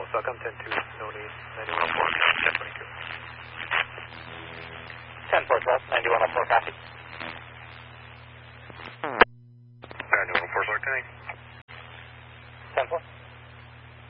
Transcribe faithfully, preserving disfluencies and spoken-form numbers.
Falcon ten two, no need, ninety-one oh four, ten twenty-two. ten four South, ninety-one oh four, copy. ninety-one oh four, Sark tank.